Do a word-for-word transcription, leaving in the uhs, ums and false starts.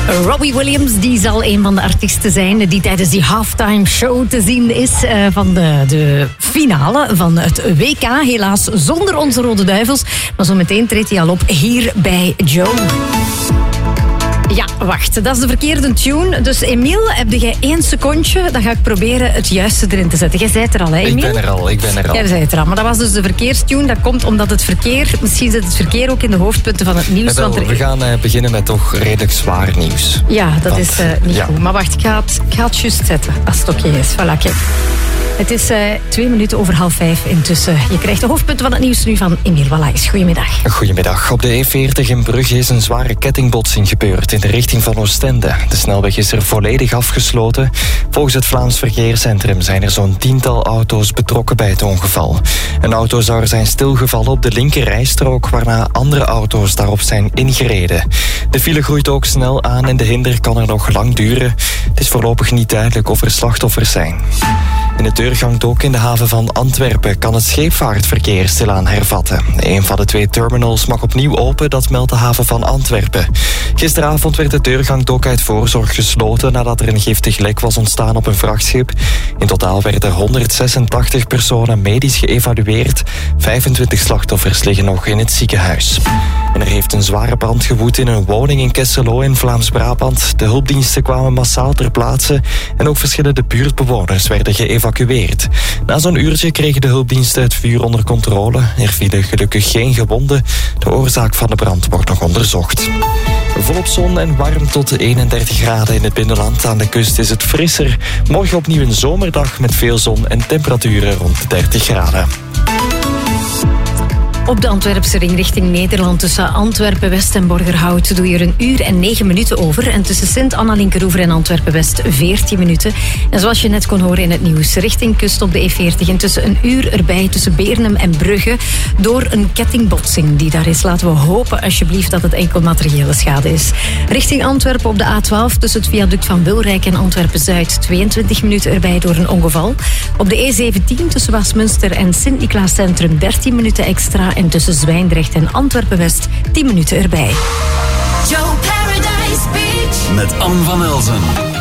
Robbie Williams, die zal een van de artiesten zijn die tijdens die halftime show te zien is uh, van de, de finale van het W K. Helaas zonder onze Rode Duivels. Maar zo meteen treedt hij al op hier bij Joe. Ja, wacht. Dat is de verkeerde tune. Dus Emiel, heb jij één secondje? Dan ga ik proberen het juiste erin te zetten. Jij zei het er al, hè, Emiel? Ik ben er al, ik ben er al. Jij zei het er al. Maar dat was dus de verkeerstune. Dat komt omdat het verkeer... Misschien zit het verkeer ook in de hoofdpunten van het nieuws. Ja, wel, want er... We gaan uh, beginnen met toch redelijk zwaar nieuws. Ja, dat want, is uh, niet ja. goed. Maar wacht, ik ga het, ik ga het juist zetten. Als het oké is. Voilà, kijk. Het is uh, twee minuten over half vijf intussen. Je krijgt de hoofdpunten van het nieuws nu van Emiel Wallaes. Goedemiddag. Goedemiddag. Op de E veertig in Brugge is een zware kettingbotsing gebeurd in de richting van Oostende. De snelweg is er volledig afgesloten. Volgens het Vlaams Verkeerscentrum zijn er zo'n tiental auto's betrokken bij het ongeval. Een auto zou er zijn stilgevallen op de linkerrijstrook, waarna andere auto's daarop zijn ingereden. De file groeit ook snel aan en de hinder kan er nog lang duren. Het is voorlopig niet duidelijk of er slachtoffers zijn. In de deurgangdok in de haven van Antwerpen kan het scheepvaartverkeer stilaan hervatten. Een van de twee terminals mag opnieuw open, dat meldt de haven van Antwerpen. Gisteravond werd de deurgangdok uit voorzorg gesloten nadat er een giftig lek was ontstaan op een vrachtschip. In totaal werden honderdzesentachtig personen medisch geëvalueerd. vijfentwintig slachtoffers liggen nog in het ziekenhuis. En er heeft een zware brand gewoed in een woning in Kesselo in Vlaams-Brabant. De hulpdiensten kwamen massaal ter plaatse en ook verschillende buurtbewoners werden geëvacueerd. Na zo'n uurtje kregen de hulpdiensten het vuur onder controle. Er vielen gelukkig geen gewonden. De oorzaak van de brand wordt nog onderzocht. Volop zon en warm tot eenendertig graden in het binnenland. Aan de kust is het frisser. Morgen opnieuw een zomerdag met veel zon en temperaturen rond de dertig graden. Op de Antwerpse ring richting Nederland tussen Antwerpen-West en Borgerhout doe je er een uur en negen minuten over. En tussen Sint-Anna-Linkeroever en Antwerpen-West veertien minuten. En zoals je net kon horen in het nieuws, richting kust op de E veertig. Intussen een uur erbij tussen Beernem en Brugge door een kettingbotsing die daar is. Laten we hopen alsjeblieft dat het enkel materiële schade is. Richting Antwerpen op de A twaalf tussen het viaduct van Wilrijk en Antwerpen-Zuid. tweeëntwintig minuten erbij door een ongeval. Op de E zeventien tussen Westminster en Sint-Niklaas Centrum dertien minuten extra. En tussen Zwijndrecht en Antwerpen-West tien minuten erbij. Joe Paradise Beach met Anne van Elzen.